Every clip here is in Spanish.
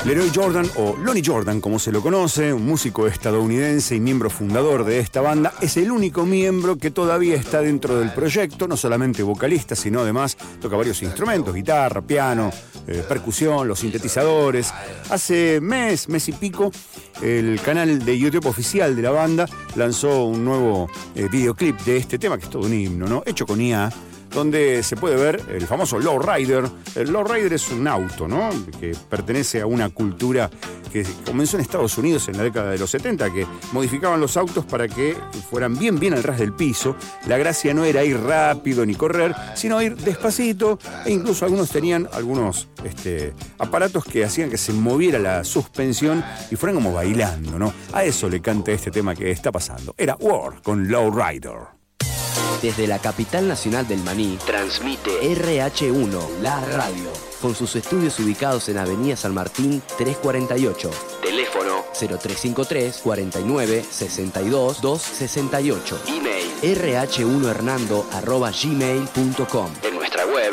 Leroy Jordan, o Lonnie Jordan como se lo conoce, un músico estadounidense y miembro fundador de esta banda, es el único miembro que todavía está dentro del proyecto, no solamente vocalista, sino además toca varios instrumentos, guitarra, piano, percusión, los sintetizadores. Hace mes y pico, el canal de YouTube oficial de la banda lanzó un nuevo videoclip de este tema, que es todo un himno, ¿no? Hecho con IA, donde se puede ver el famoso lowrider. El lowrider es un auto, ¿no?, que pertenece a una cultura que comenzó en Estados Unidos en la década de los 70, que modificaban los autos para que fueran bien al ras del piso. La gracia no era ir rápido ni correr, sino ir despacito, e incluso algunos tenían algunos aparatos que hacían que se moviera la suspensión y fueran como bailando, ¿no? A eso le canta este tema que está pasando. Era War con Lowrider. Desde la capital nacional del maní, transmite RH1, la radio, con sus estudios ubicados en Avenida San Martín 348. Teléfono 0353 49 62 268. Email rh1hernando@gmail.com. En nuestra web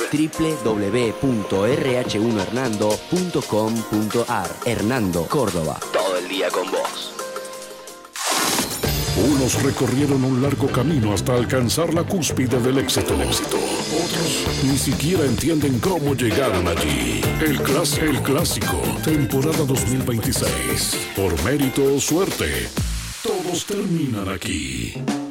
www.rh1hernando.com.ar. Hernando, Córdoba, todo el día con vos. Unos recorrieron un largo camino hasta alcanzar la cúspide del éxito. Otros ni siquiera entienden cómo llegaron allí. El clásico, temporada 2026. Por mérito o suerte, todos terminan aquí.